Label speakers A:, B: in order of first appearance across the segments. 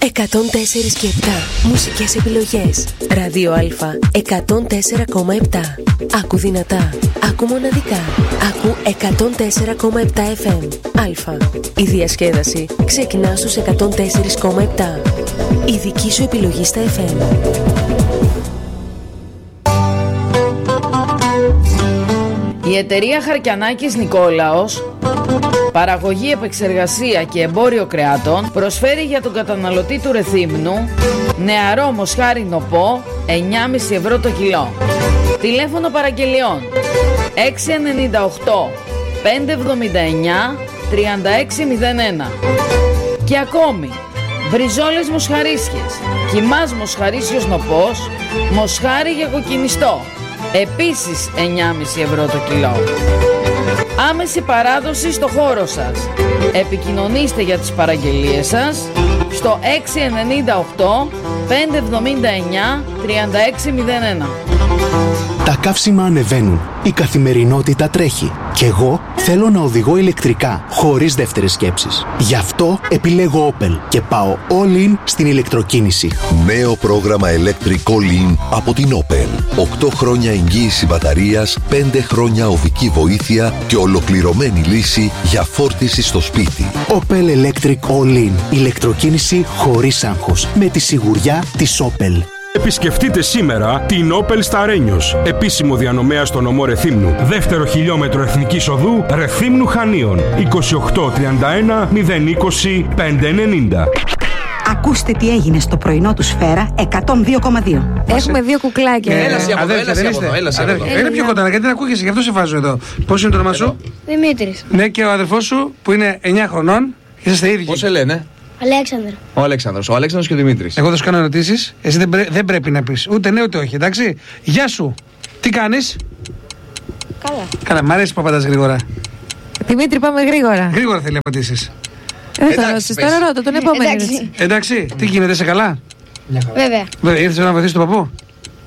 A: 104,7 μουσικές επιλογές. Ράδιο Α 104,7. Άκου δυνατά, άκου μοναδικά. Άκου 104,7 FM. Α. Η διασκέδαση ξεκινά στους 104,7. Η δική σου επιλογή στα FM.
B: Η εταιρεία Χαρκιανάκης Νικόλαος, παραγωγή, επεξεργασία και εμπόριο κρεάτων, προσφέρει για τον καταναλωτή του Ρεθύμνου νεαρό μοσχάρι νοπό 9,5 ευρώ το κιλό. Τηλέφωνο παραγγελιών 698 579 3601. Και ακόμη μπριζόλες μοσχαρίσιες, κιμάς μοσχαρίσιος νοπός, μοσχάρι για κοκκινιστό, επίσης 9,5 ευρώ το κιλό. Άμεση παράδοση στο χώρο σας. Επικοινωνήστε για τις παραγγελίες σας στο 698 579 3601.
C: Τα καύσιμα ανεβαίνουν. Η καθημερινότητα τρέχει. Και εγώ θέλω να οδηγώ ηλεκτρικά, χωρίς δεύτερες σκέψεις. Γι' αυτό επιλέγω Opel και πάω all in στην ηλεκτροκίνηση.
D: Νέο πρόγραμμα Electric All In από την Opel. 8 χρόνια εγγύηση μπαταρίας, 5 χρόνια οδική βοήθεια και ολοκληρωμένη λύση για φόρτιση στο σπίτι.
C: Opel Electric All In. Ηλεκτροκίνηση χωρίς άγχος. Με τη σιγουριά της Opel.
E: Επισκεφτείτε σήμερα την Opel στα Ρένιος, επίσημο διανομέα στο νομό Ρεθύμνου. Δεύτερο χιλιόμετρο Εθνικής Οδού Ρεθύμνου Χανίων. 2831 020 590.
F: Ακούστε τι έγινε στο πρωινό του Σφαίρα 102,2.
G: Έχουμε δύο κουκλάκια.
H: Έλα είναι πιο κοντά, γιατί δεν ακούγεσαι, γι' αυτό σε βάζω εδώ. Πώς είναι το όνομα σου?
G: Δημήτρης.
H: Ναι, και ο αδερφός σου που είναι 9 χρονών. Είσαστε ίδιοι.
I: Πώς σε λένε?
G: Αλέξανδρο.
I: Ο Αλέξανδρος. Ο Αλέξανδρος και ο Δημήτρης.
H: Εγώ θα σου κάνω ερωτήσεις. Εσύ δεν πρέπει να πεις ούτε ναι ούτε όχι, εντάξει. Γεια σου. Τι κάνεις? Καλά, μ' αρέσει που απαντάς γρήγορα.
G: Δημήτρη, πάμε γρήγορα.
H: Γρήγορα θέλει να απαντήσεις.
G: Εντάξει, τώρα ρώτα τον επόμενο.
H: Εντάξει, τι γίνεται, είσαι καλά?
G: Βέβαια.
H: Ήρθες να βοηθήσεις τον παππού?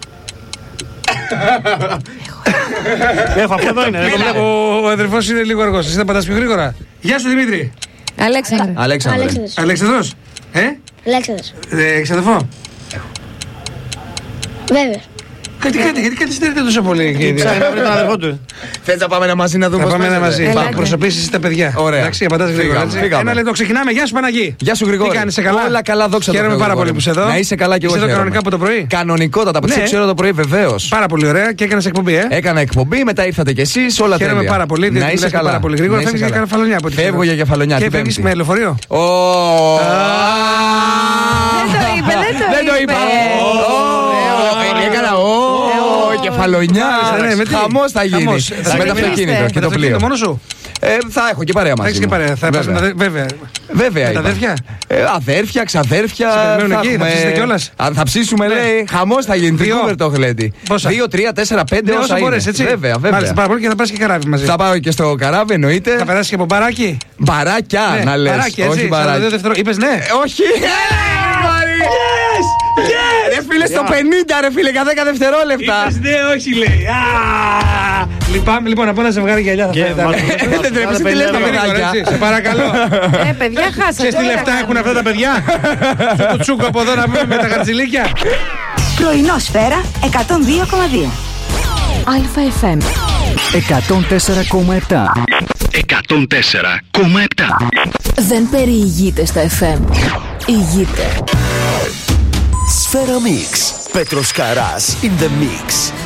J: Αυτό εδώ είναι.
H: Ο αδερφός είναι λίγο αργός. Εσύ θα πατάς πιο γρήγορα. Γεια σου Δημήτρη.
G: Αλέξανδρος.
H: Αλέξανδρος.
G: Αλέξανδρος.
H: Έχεις αδερφό?
G: Βέβαια.
H: Γιατί καθυστερείτε τόσο πολύ?
J: Ψάχνει να βρει τον αδερφό του.
I: Θες να πάμε μαζί να δούμε πώς
H: πάμε μαζί.
I: Πάμε.
H: Προσωπήσεις τα παιδιά.
I: Ωραία.
H: Εντάξει, απαντάς γρήγορα. Ένα λεπτό, ξεκινάμε. Γεια σου Παναγί.
I: Γεια σου Γρηγόρη.
H: Τι κάνεις, είσαι καλά?
I: Όλα καλά, δόξα τω Θεώ.
H: Χαίρομαι πάρα πολύ που είσαι εδώ.
I: Να είσαι καλά και εγώ.
H: Είσαι εδώ κανονικά από το πρωί?
I: Κανονικότατα, από τις 6 ώρα το πρωί, βεβαίως.
H: Πάρα πολύ ωραία και έκανες εκπομπή,
I: Έκανα εκπομπή, μετά ήρθατε κι εσείς, όλα τέλεια.
H: Χαίρομαι πάρα πολύ.
I: Να είσαι καλά.
H: Πάρα πολύ γρήγορα. Φεύγεις για Κεφαλονιά.
I: Φεύγω για Κεφαλονιά.
H: Και φεύγεις με λεωφορείο?
I: Δεν το είπα. Έκανα Κεφαλονιά. Χαμός θα γίνει. Με το αυτοκίνητο και το πλοίο.
H: Μόνο σου?
I: Θα έχω και παρέα μαζί.
H: Έχεις και παρέα.
I: Βέβαια.
H: Τα αδέρφια?
I: Αδέρφια, ξαδέρφια.
H: Θα ψήσετε κιόλας?
I: Θα ψήσουμε, λέει. Χαμός θα γίνει. Τρικούβερ το γλέντι. 2, 3, 4, 5 όσα είναι. Βέβαια.
H: Μάλιστα, πάρα πολύ και θα πας και καράβι μαζί.
I: Θα πάω και στο καράβι, εννοείται.
H: Θα περάσεις και από μπαράκι?
I: Μπαράκια, να λες. Όχι μπαράκι.
H: Είπες ναι?
I: Όχι. Ρε φίλε, στο 50 ρε φίλε, για 10 δευτερόλεπτα.
H: Είπες ναι, όχι λέει. Λυπάμαι, λοιπόν, από ένα ζευγάρι γυαλιά θα φέρετε.
I: Δεν τρέψει τι λες τα παιδάκια.
H: Σε παρακαλώ.
G: Παιδιά, χάσατε.
H: Και τι λεφτά έχουν αυτά τα παιδιά? Το τσούκο από εδώ να πούμε με τα χαρτζηλίκια.
F: Πρωινό Σφαίρα 102,2.
A: ΑΕΦΜ
C: 104,7.
A: 104,7. Δεν περιηγείται στα FM. Ηγείται.
D: Σφαίρα Mix. Πέτρος Καράς in the mix.